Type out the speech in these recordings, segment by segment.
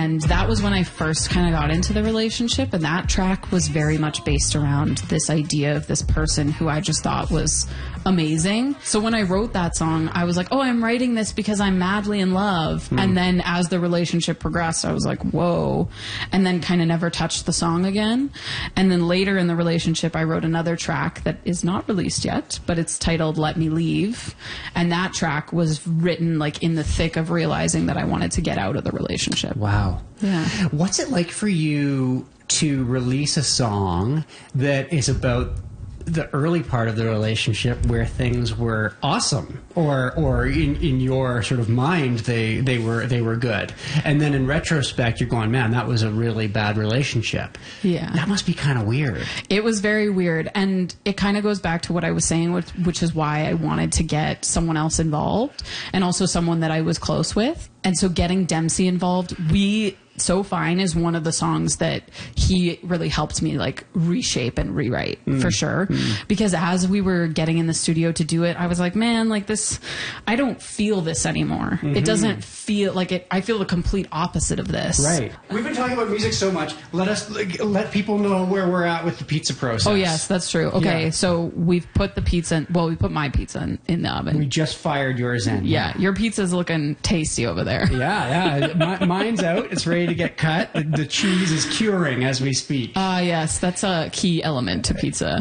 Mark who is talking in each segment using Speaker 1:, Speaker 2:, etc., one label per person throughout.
Speaker 1: And that was when I first kind of got into the relationship. And that track was very much based around this idea of this person who I just thought was amazing. So when I wrote that song, I was like, oh, I'm writing this because I'm madly in love. And then as the relationship progressed, I was like, whoa. And then kind of never touched the song again. And then later in the relationship, I wrote another track that is not released yet, but it's titled Let Me Leave. And that track was written like in the thick of realizing that I wanted to get out of the relationship.
Speaker 2: Wow.
Speaker 1: Yeah.
Speaker 2: What's it like for you to release a song that is about the early part of the relationship where things were awesome, or in your sort of mind they were good, and then in retrospect you're going, man, that was a really bad relationship?
Speaker 1: Yeah.
Speaker 2: That must be kind of weird.
Speaker 1: It was very weird, and it kind of goes back to what I was saying, which is why I wanted to get someone else involved, and also someone that I was close with. And so getting Dempsey involved, So Fine is one of the songs that he really helped me like reshape and rewrite for sure. Because as we were getting in the studio to do it, I was like, man, like this, I don't feel this anymore. It doesn't feel like it. I feel the complete opposite of this.
Speaker 2: Right. We've been talking about music so much. Let people know where we're at with the pizza process.
Speaker 1: Oh yes, that's true. Okay.
Speaker 2: Yeah.
Speaker 1: So we've put the pizza we put my pizza in the oven.
Speaker 2: We just fired yours in.
Speaker 1: Yeah. Your pizza's looking tasty over there.
Speaker 2: Yeah. Mine's out. It's ready to get cut. The cheese is curing as we speak.
Speaker 1: Yes, that's a key element to pizza.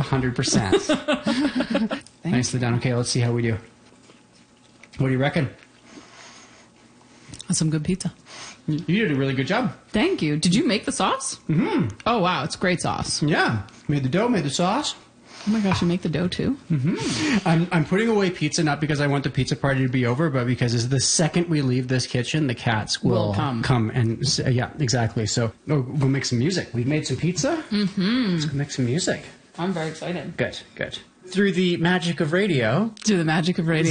Speaker 2: 100%. Nicely done. Okay, let's see how we do. What do you reckon?
Speaker 1: That's some good pizza.
Speaker 2: You did a really good job.
Speaker 1: Thank you. Did you make the sauce? Mm-hmm. Oh, wow. It's great sauce.
Speaker 2: Yeah. Made the dough, made the sauce.
Speaker 1: Oh my gosh, you make the dough too?
Speaker 2: Mm-hmm. I'm putting away pizza, not because I want the pizza party to be over, but because the second we leave this kitchen, the cats will come and yeah, exactly. So we'll make some music. We've made some pizza. Let's go make some music.
Speaker 1: I'm very excited.
Speaker 2: Good. Through the magic of radio.
Speaker 1: Through the magic of radio.